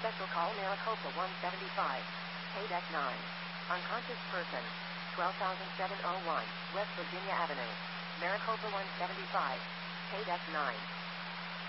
Special call Maricopa 175. Paydeck 9. Unconscious person. 12,701 West Virginia Avenue. Maricopa 175. Paydeck 9.